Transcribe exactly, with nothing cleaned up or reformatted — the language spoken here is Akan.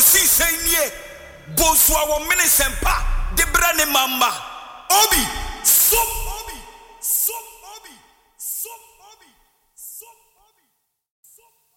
osi senye bosua wo mene sempa de bra ne mamba obi so obi so